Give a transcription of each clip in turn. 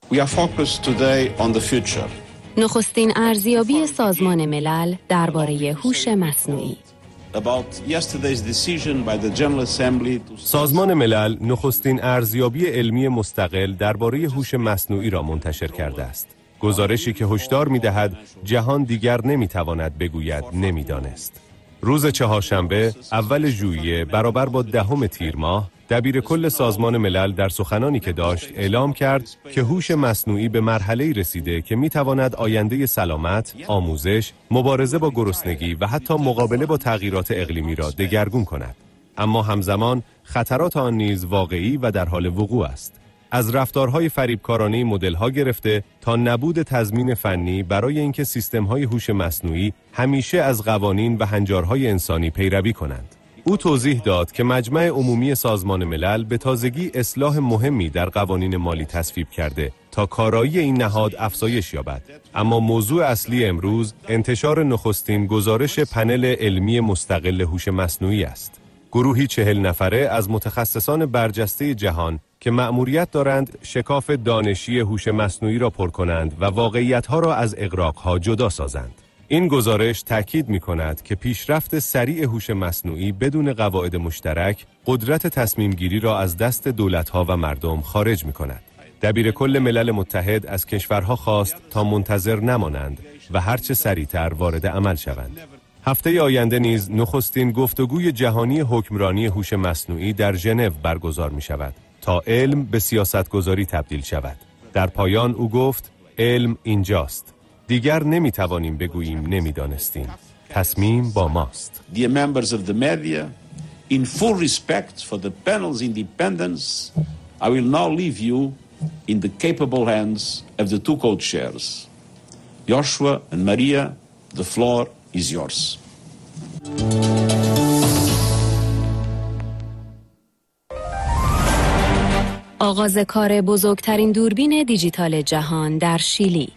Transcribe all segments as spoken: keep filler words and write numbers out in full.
We are focused today on the future. نخستین ارزیابی سازمان ملل درباره هوش مصنوعی. سازمان ملل نخستین ارزیابی علمی مستقل درباره هوش مصنوعی را منتشر کرده است. گزارشی که هشدار می‌دهد جهان دیگر نمی‌تواند بگوید نمی‌دانست. روز چهارشنبه اول ژوئیه برابر با دهم تیر ماه، دبیر کل سازمان ملل در سخنانی که داشت اعلام کرد که هوش مصنوعی به مرحله‌ای رسیده که می‌تواند آینده سلامت، آموزش، مبارزه با گرسنگی و حتی مقابله با تغییرات اقلیمی را دگرگون کند. اما همزمان خطرات آن نیز واقعی و در حال وقوع است. از رفتارهای فریبکارانه مدل‌ها گرفته تا نبود تضمین فنی برای اینکه سیستم‌های هوش مصنوعی همیشه از قوانین و هنجارهای انسانی پیروی کنند. او توضیح داد که مجمع عمومی سازمان ملل به تازگی اصلاح مهمی در قوانین مالی تصویب کرده تا کارایی این نهاد افزایش یابد. اما موضوع اصلی امروز انتشار نخستین گزارش پنل علمی مستقل هوش مصنوعی است. گروهی چهل نفره از متخصصان برجسته جهان که مأموریت دارند شکاف دانشی هوش مصنوعی را پر کنند و واقعیت‌ها را از اغراق‌ها جدا سازند. این گزارش تأکید می‌کند که پیشرفت سریع هوش مصنوعی بدون قواعد مشترک قدرت تصمیم گیری را از دست دولت‌ها و مردم خارج می‌کند. دبیر کل ملل متحد از کشورها خواست تا منتظر نمانند و هرچه سریعتر وارد عمل شوند. هفته آینده نیز نخستین گفتگوی جهانی حکمرانی هوش مصنوعی در ژنو برگزار می‌شود تا علم به سیاستگذاری تبدیل شود. در پایان او گفت: علم اینجاست. دیگر نمیتوانیم بگوییم نمیدانستیم. تصمیم با ماست. Dear members of the media, in full respect for the panel's independence, I will now leave you in the capable hands of the two co-chairs. Joshua and Maria, the floor is yours. آغاز کار بزرگترین دوربین دیجیتال جهان در شیلی.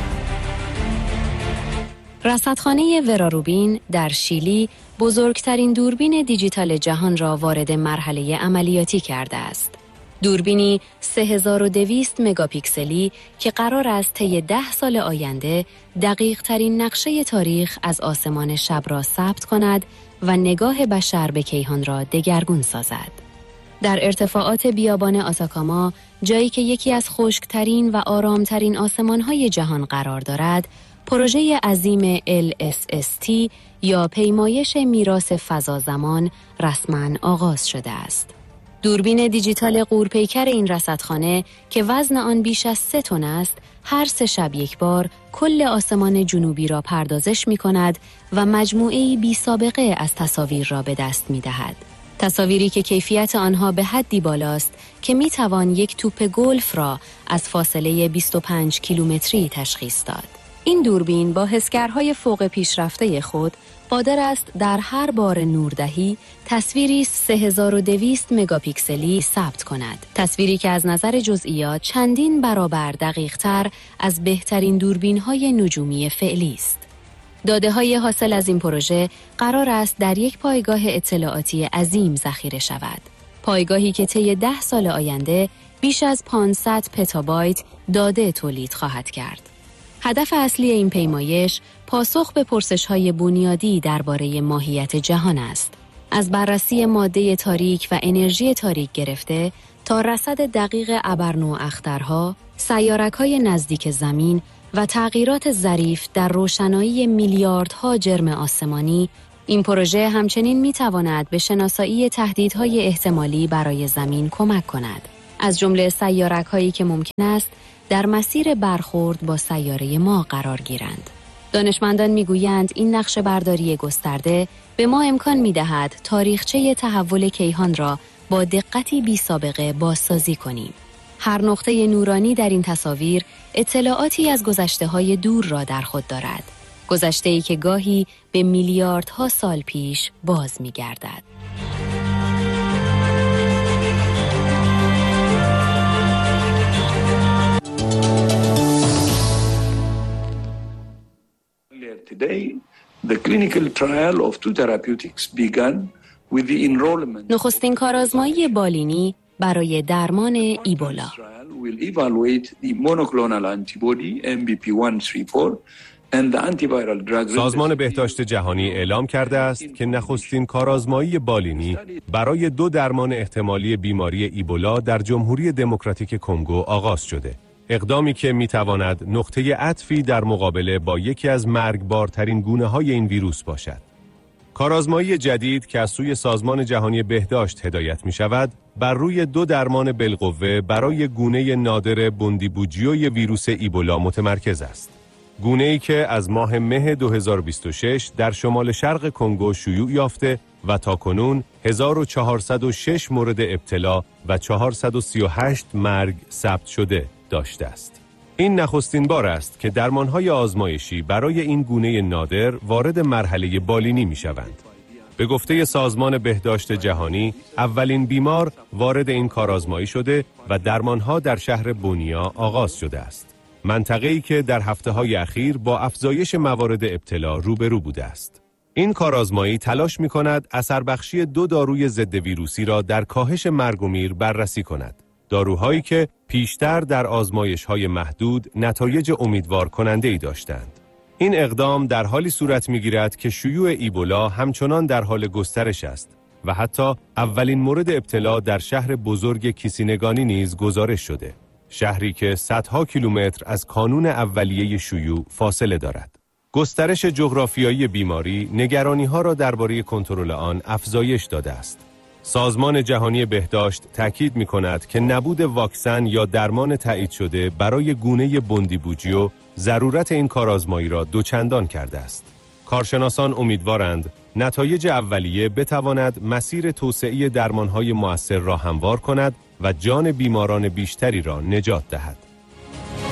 رصدخانه وراروبین در شیلی بزرگترین دوربین دیجیتال جهان را وارد مرحله عملیاتی کرده است. دوربینی سه هزار و دویست مگاپیکسلی که قرار است طی ده سال آینده دقیق ترین نقشه تاریخ از آسمان شب را ثبت کند و نگاه بشر به کیهان را دگرگون سازد. در ارتفاعات بیابان آتاکاما، جایی که یکی از خشکترین و آرامترین آسمان‌های جهان قرار دارد، پروژه عظیم ال اس اس تی یا پیمایش میراث فضا زمان رسما آغاز شده است. دوربین دیجیتال قورپیکر این رصدخانه که وزن آن بیش از سه تن است، هر سه شب یک بار کل آسمان جنوبی را پردازش می کند و مجموعه‌ای بی سابقه از تصاویر را به دست می دهد. تصاویری که کیفیت آنها به حدی بالاست که می توان یک توپ گلف را از فاصله بیست و پنج کیلومتری تشخیص داد. این دوربین با حسگرهای فوق پیشرفته خود قادر است در هر بار نوردهی تصویری سه هزار و دویست مگاپیکسلی ثبت کند. تصویری که از نظر جزئیات چندین برابر دقیق‌تر از بهترین دوربین‌های نجومی فعلی است. داده‌های حاصل از این پروژه قرار است در یک پایگاه اطلاعاتی عظیم ذخیره شود. پایگاهی که طی ده سال آینده بیش از پانصد پتابایت داده تولید خواهد کرد. هدف اصلی این پیمایش پاسخ به پرسش‌های بنیادی درباره ماهیت جهان است. از بررسی ماده تاریک و انرژی تاریک گرفته تا رصد دقیق ابرنواخترها، سیارک‌های نزدیک زمین و تغییرات ظریف در روشنایی میلیاردها جرم آسمانی، این پروژه همچنین می‌تواند به شناسایی تهدیدهای احتمالی برای زمین کمک کند. از جمله سیارک‌هایی که ممکن است در مسیر برخورد با سیاره ما قرار گیرند. دانشمندان میگویند این نقشه برداری گسترده به ما امکان میدهد تاریخچه تحول کیهان را با دقتی بی سابقه بازسازی کنیم. هر نقطه نورانی در این تصاویر اطلاعاتی از گذشته‌های دور را در خود دارد. گذشته‌ای که گاهی به میلیاردها سال پیش باز می‌گردد. Today, the clinical trial of two therapeutics began with the enrollment. نخستین کارآزمایی بالینی برای درمان ایبولا. سازمان بهداشت جهانی اعلام کرده است که نخستین کارآزمایی بالینی برای دو درمان احتمالی بیماری ایبولا در جمهوری دموکراتیک کنگو آغاز شده. اقدامی که میتواند نقطه عطفی در مقابله با یکی از مرگبارترین گونه‌های این ویروس باشد. کارآزمایی جدید که از سوی سازمان جهانی بهداشت هدایت می شود، بر روی دو درمان بالقوه برای گونه نادر بوندیبوجیوی ویروس ایبولا متمرکز است. گونه‌ای که از ماه مه دو هزار و بیست و شش در شمال شرق کنگو شیوع یافته و تاکنون هزار و چهارصد و شش مورد ابتلا و چهارصد و سی و هشت مرگ ثبت شده داشته است. این نخستین بار است که درمانهای آزمایشی برای این گونه نادر وارد مرحله بالینی می شوند. به گفته سازمان بهداشت جهانی، اولین بیمار وارد این کارآزمایی شده و درمانها در شهر بونیا آغاز شده است. منطقه‌ای که در هفته‌های اخیر با افزایش موارد ابتلا روبرو بوده است. این کارآزمایی تلاش می‌کند اثر بخشی دو داروی ضد ویروسی را در کاهش مرگ و میر بررسی کند. داروهایی که پیشتر در آزمایش‌های محدود نتایج امیدوار کننده‌ای داشتند. این اقدام در حالی صورت می‌گیرد که شیوع ایبولا همچنان در حال گسترش است و حتی اولین مورد ابتلا در شهر بزرگ کیسینگانی نیز گزارش شده. شهری که صدها کیلومتر از کانون اولیه شیوع فاصله دارد. گسترش جغرافیایی بیماری نگرانی‌ها را درباره کنترل آن افزایش داده است. سازمان جهانی بهداشت تاکید می‌کند که نبود واکسن یا درمان تایید شده برای گونه بوندیبوجیو ضرورت این کارآزمایی را دوچندان کرده است. کارشناسان امیدوارند نتایج اولیه بتواند مسیر توسعه درمان‌های مؤثر را هموار کند و جان بیماران بیشتری را نجات دهد.